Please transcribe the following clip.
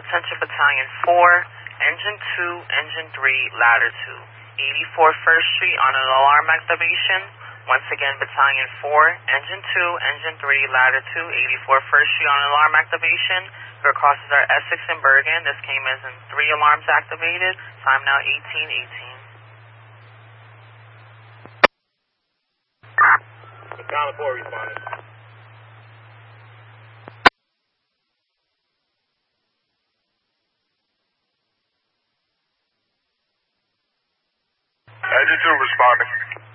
Attention Battalion 4, Engine 2, Engine 3, Ladder 2. 84 First Street on an alarm activation. Once again, Battalion 4, Engine 2, Engine 3, Ladder 2, 84 First Street on alarm activation. Your crosses are Essex and Bergen. This came as in 3 alarms activated. Time now 18:18. Battalion 4 responding. Engine 2 responding.